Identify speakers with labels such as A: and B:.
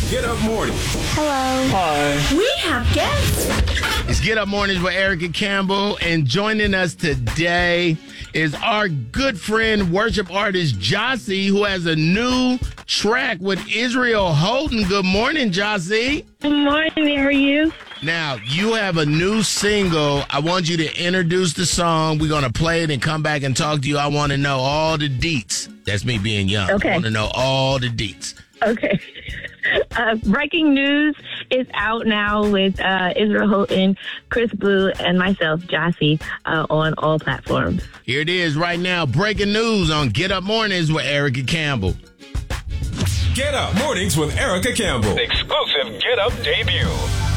A: Get Up Morning.
B: Hello.
C: Hi.
D: We have guests.
E: It's Get Up Mornings with Erica Campbell, and joining us today is our good friend, worship artist Jossie, who has a new track with Israel Houghton. Good morning, Jossie.
F: Good morning. How are you?
E: Now, you have a new single. I want you to introduce the song. We're going to play it and come back and talk to you. I want to know all the deets. That's me being young.
F: Okay.
E: I want to know all the deets.
F: Okay. Breaking News is out now with Israel Houghton, Chris Blue, and myself, Jossie, on all platforms.
E: Here it is right now. Breaking news on Get Up Mornings with Erica Campbell.
A: Get Up Mornings with Erica Campbell.
G: Exclusive Get Up debut.